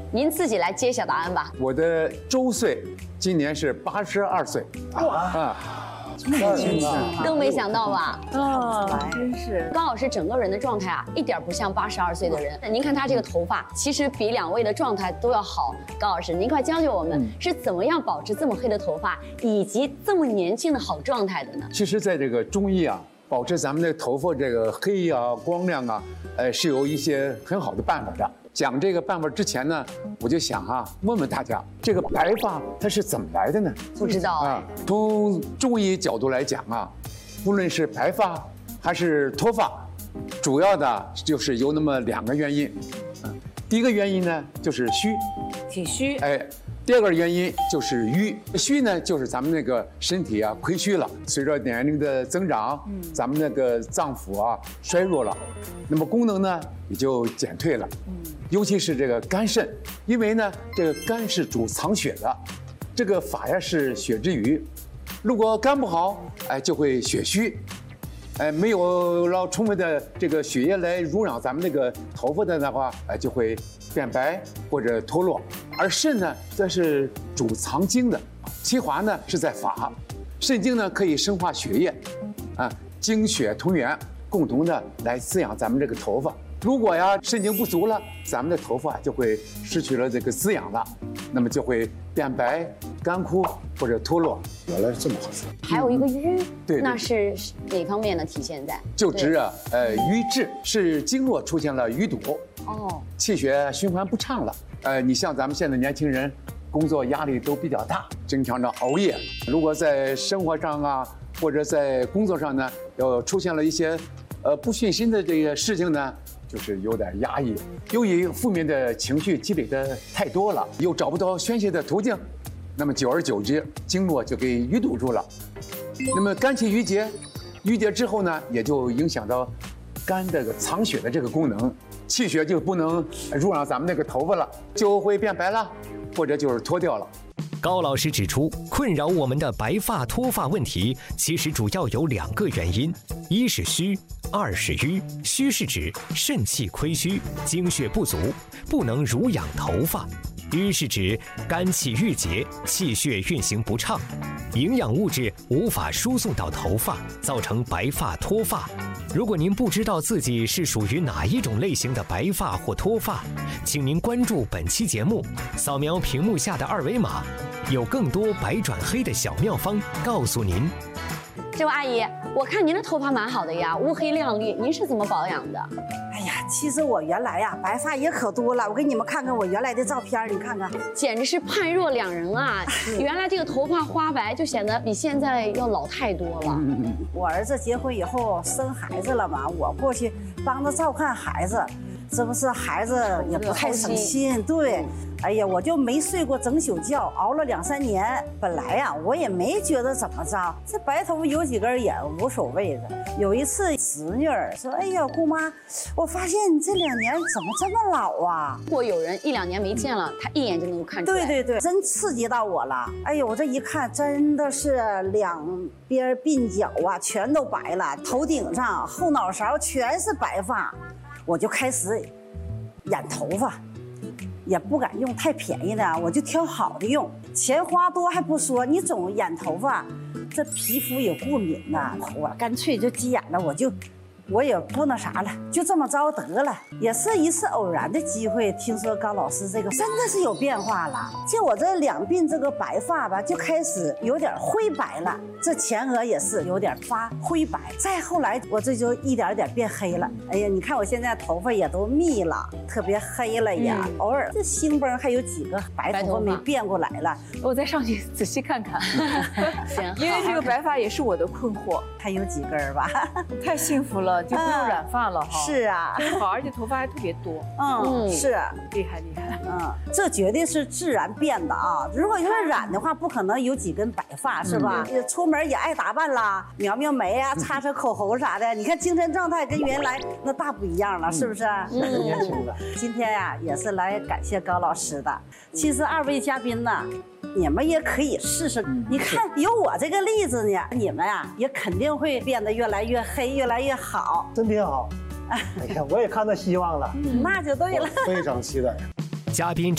您自己来揭晓答案吧。 我的周岁今年是82岁。哇！ 太年轻了，更没想到吧？ 真是高老师整个人的状态啊，一点不像82岁的人。您看他这个头发，其实比2位的状态都要好。高老师，您快教教我们是怎么样保持这么黑的头发，以及这么年轻的好状态的呢？ 其实，在这个中医啊，保持咱们的头发这个黑啊、光亮啊，是有一些很好的办法的。讲这个办法之前呢，我就想问问大家，这个白发它是怎么来的呢？ 不知道啊。 从中医角度来讲无论是白发还是脱发，主要的就是有那么2个原因。第一个原因呢就是虚， 体虚。 第2个原因就是瘀。虚呢，就是咱们那个身体亏虚了，随着年龄的增长，咱们那个脏腑衰弱了，那么功能呢也就减退了。尤其是这个肝肾，因为呢这个肝是主藏血的，这个发是血之余，如果肝不好，就会血虚。没有了充分的这个血液来濡养咱们那个头发的话，就会变白或者脱落。而肾呢，则是主藏精的，其华呢是在发，肾精呢可以生化血液，精血同源，共同的来滋养咱们这个头发。如果肾精不足了，咱们的头发就会失去了这个滋养了，那么就会变白、干枯或者脱落。原来是这么回事。 还有一个瘀， 对， 那是哪方面呢？体现在就指瘀滞，是经络出现了淤堵，气血循环不畅了。你像咱们现在年轻人，工作压力都比较大，经常的熬夜。如果在生活上或者在工作上呢，出现了一些不顺心的这个事情呢，就是有点压抑。由于负面的情绪积累的太多了，又找不到宣泄的途径，那么久而久之，经络就给淤堵住了。那么肝气郁结，郁结之后呢，也就影响到肝这个藏血的这个功能，气血就不能濡养咱们那个头发了，就会变白了，或者就是脱掉了。 高老师指出，困扰我们的白发脱发问题，其实主要有2个原因：一是虚，2是瘀。虚是指肾气亏虚，精血不足，不能濡养头发；瘀是指肝气郁结，气血运行不畅，营养物质无法输送到头发，造成白发脱发。如果您不知道自己是属于哪一种类型的白发或脱发，请您关注本期节目，扫描屏幕下的2维码，有更多白转黑的小妙方告诉您。 这位阿姨，我看您的头发蛮好的呀，乌黑亮丽，您是怎么保养的？ 哎呀，其实我原来白发也可多了，我给你们看看我原来的照片，你看看， 简直是判若两人啊！原来这个头发花白就显得比现在要老太多了。 我儿子结婚以后生孩子了嘛，我过去帮他照看孩子，这不是孩子也不太省心，对。哎呀，我就没睡过整宿觉，熬了2、3年。本来我也没觉得怎么着，这白头发有几根也无所谓的。有一次侄女儿说：“哎呀，姑妈，我发现你这2年怎么这么老啊？” 如果有人1、2年没见了，他一眼就能够看出来。 对，真刺激到我了。哎呦，我这一看真的是2边鬓角全都白了，头顶上、后脑勺全是白发，我就开始染头发。也不敢用太便宜的，我就挑好的用。钱花多还不说，你总染头发，这皮肤也过敏呐。我干脆就急眼了，我也不那啥了，就这么着得了。也是一次偶然的机会，听说高老师这个真的是有变化了，就我这2鬓这个白发吧，就开始有点灰白了，这前额也是有点发灰白。再后来我这就一点点变黑了。哎呀，你看我现在头发也都密了，特别黑了呀。偶尔这星崩还有几个白头发没变过来了， 我再上去仔细看看。 行， 因为这个白发也是我的困惑， 还有几根吧。 太幸福了。就不用染发了哈。 是啊， 真好，而且头发还特别多。 是厉害。 这绝对是自然变的啊！如果要是染的话，不可能有几根白发，是吧？出门也爱打扮啦，描描眉啊，擦擦口红啥的。你看精神状态跟原来那大不一样了，是不是？ 年轻了。 今天也是来感谢高老师的。其实2位嘉宾呢，你们也可以试试。你看有我这个例子呢，你们也肯定会变得越来越黑，越来越好。 真挺好。哎呀，我也看到希望了。 那就对了。 非常期待。 嘉宾